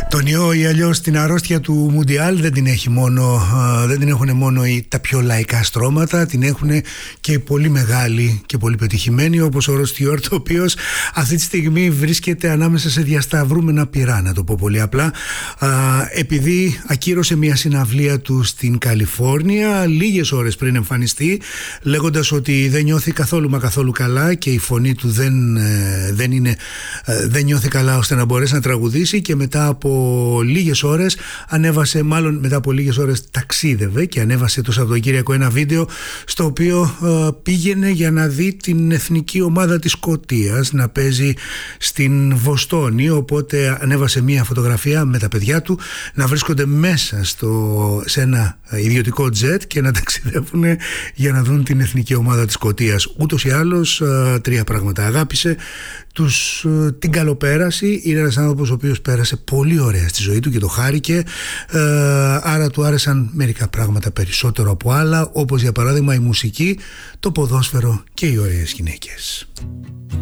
Τον ιό ή αλλιώς την αρρώστια του Μουντιάλ δεν την έχουν μόνο τα πιο λαϊκά στρώματα, την έχουν και οι πολύ μεγάλοι και πολύ πετυχημένοι, όπως ο Ρος Στιουαρτ, ο οποίος αυτή τη στιγμή βρίσκεται ανάμεσα σε διασταυρούμενα πυρά, να το πω πολύ απλά, επειδή ακύρωσε μια συναυλία του στην Καλιφόρνια λίγες ώρες πριν εμφανιστεί, λέγοντας ότι δεν νιώθει καθόλου καλά και η φωνή του δεν νιώθει καλά ώστε να μπορέσει να τραγουδήσει, και μετά από λίγες ώρες ταξίδευε και ανέβασε το Σαββατοκύριακο ένα βίντεο στο οποίο πήγαινε για να δει την εθνική ομάδα της Σκωτίας να παίζει στην Βοστόνη, οπότε ανέβασε μια φωτογραφία με τα παιδιά του να βρίσκονται μέσα σε ένα ιδιωτικό τζετ και να ταξιδεύουν για να δουν την εθνική ομάδα της Σκωτίας. Ούτως ή άλλως τρία πράγματα αγάπησε: την καλοπέραση, είναι ένας άνθρωπος ο οποίος πέρασε πολύ ωραία στη ζωή του και το χάρηκε, άρα του άρεσαν μερικά πράγματα περισσότερο από άλλα, όπως για παράδειγμα η μουσική, το ποδόσφαιρο και οι ωραίες γυναίκες.